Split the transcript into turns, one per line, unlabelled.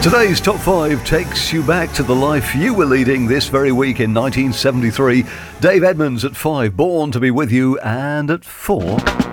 Today's Top 5 takes you back to the life you were leading this very week in 1973. Dave Edmunds at 5, Born to Be With You, and at 4...